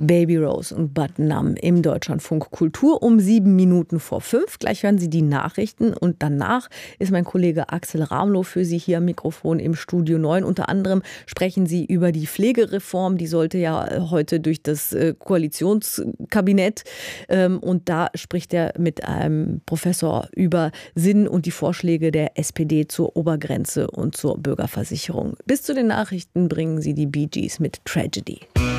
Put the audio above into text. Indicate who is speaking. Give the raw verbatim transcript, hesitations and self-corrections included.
Speaker 1: Baby Rose und Bud Numb im Deutschlandfunk Kultur um sieben Minuten vor fünf. Gleich hören Sie die Nachrichten und danach ist mein Kollege Axel Ramlow für Sie hier am Mikrofon im Studio neun. Unter anderem sprechen Sie über die Pflegereform, die sollte ja heute durch das Koalitionskabinett und da spricht er mit einem Professor über Sinn und die Vorschläge der S P D zur Obergrenze und zur Bürgerversicherung. Bis zu den Nachrichten bringen Sie die Bee Gees mit Tragedy.